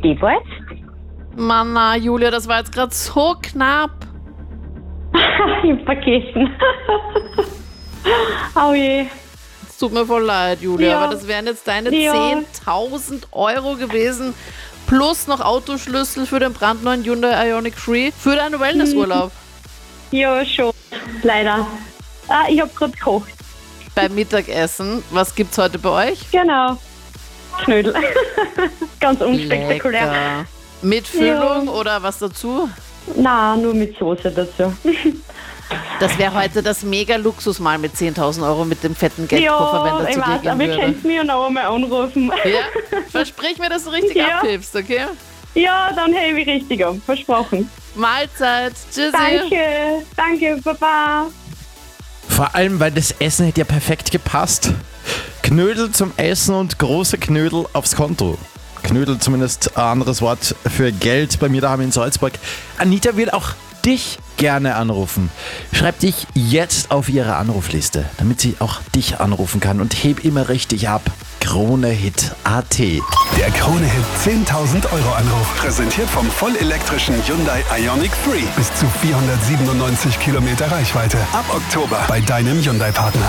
bald. Mann, na, Julia, das war jetzt gerade so knapp. Ich hab vergessen. Oh je. Es tut mir voll leid, Julia, Ja. aber das wären jetzt deine Ja. 10.000 Euro gewesen. Plus noch Autoschlüssel für den brandneuen Hyundai Ioniq 3 für deinen Wellnessurlaub. Ja, schon. Leider. Ich hab gerade gekocht. Beim Mittagessen, was gibt's heute bei euch? Genau. Knödel. Ganz unspektakulär. Lecker. Mit Füllung oder was dazu? Nein, nur mit Soße dazu. Das wäre heute das Mega-Luxusmal mit 10.000 Euro mit dem fetten Geldkoffer, wenn Ja, das ich zu dir weiß, gehen aber ihr würde. könnt mich ja noch einmal anrufen. Ja? Versprich mir, dass du richtig Ja. abhilfst, okay? Ja, dann hebe ich richtig um. Versprochen. Mahlzeit. Tschüssi. Danke, Baba. Vor allem, weil das Essen hätte ja perfekt gepasst. Knödel zum Essen und große Knödel aufs Konto. Knödel zumindest ein anderes Wort für Geld bei mir daheim in Salzburg. Anita will auch dich gerne anrufen. Schreib dich jetzt auf ihre Anrufliste, damit sie auch dich anrufen kann und heb immer richtig ab. KroneHit.at. Der Krone-Hit 10.000 Euro Anruf. Präsentiert vom vollelektrischen Hyundai Ioniq 3. Bis zu 497 Kilometer Reichweite. Ab Oktober bei deinem Hyundai-Partner.